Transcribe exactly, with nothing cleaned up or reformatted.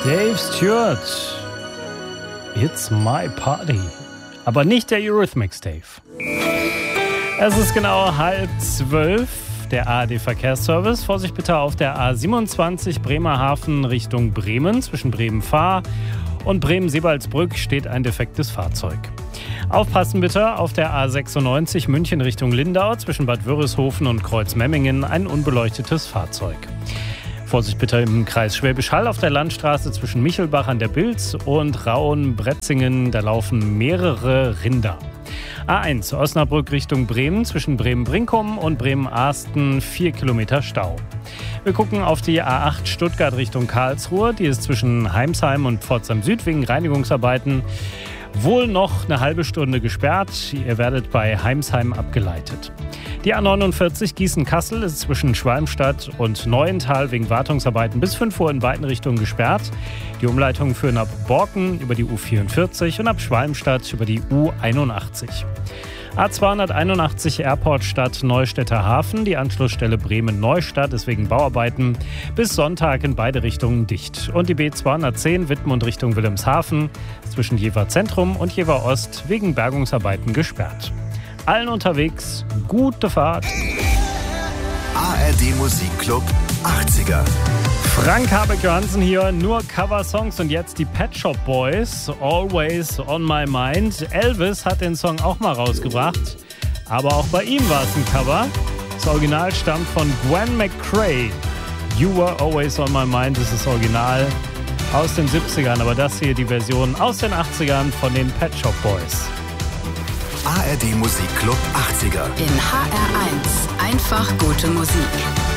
Dave Stewart, It's My Party. Aber nicht der Eurythmics, Dave. Es ist genau halb zwölf, der A R D-Verkehrsservice. Vorsicht bitte auf der A siebenundzwanzig Bremerhaven Richtung Bremen. Zwischen Bremen-Fahr und Bremen-Sebaldsbrück steht ein defektes Fahrzeug. Aufpassen bitte auf der A sechsundneunzig München Richtung Lindau. Zwischen Bad Wörishofen und Kreuzmemmingen ein unbeleuchtetes Fahrzeug. Vorsicht bitte im Kreis Schwäbisch Hall auf der Landstraße zwischen Michelbach an der Bilz und Rauen-Bretzingen. Da laufen mehrere Rinder. A eins Osnabrück Richtung Bremen zwischen Bremen-Brinkum und Bremen-Arsten vier Kilometer Stau. Wir gucken auf die A acht Stuttgart Richtung Karlsruhe. Die ist zwischen Heimsheim und Pforzheim Süd wegen Reinigungsarbeiten wohl noch eine halbe Stunde gesperrt. Ihr werdet bei Heimsheim abgeleitet. Die A neunundvierzig Gießen-Kassel ist zwischen Schwalmstadt und Neuental wegen Wartungsarbeiten bis fünf Uhr in beiden Richtungen gesperrt. Die Umleitungen führen ab Borken über die U vierundvierzig und ab Schwalmstadt über die U einundachtzig. A zweihunderteinundachtzig Airport Stadt Neustädter Hafen. Die Anschlussstelle Bremen-Neustadt ist wegen Bauarbeiten bis Sonntag in beide Richtungen dicht. Und die B zweihundertzehn Wittmund Richtung Wilhelmshaven zwischen Jever Zentrum und Jever Ost wegen Bergungsarbeiten gesperrt. Allen unterwegs gute Fahrt. A R D Musikclub achtziger. Frank Habeck-Johansen hier, nur Cover-Songs und jetzt die Pet Shop Boys, Always on My Mind. Elvis hat den Song auch mal rausgebracht, aber auch bei ihm war es ein Cover. Das Original stammt von Gwen McCrae. You Were Always on My Mind ist das Original aus den siebzigern, aber das hier die Version aus den achtzigern von den Pet Shop Boys. A R D Musikclub achtziger. In H R eins. Einfach gute Musik.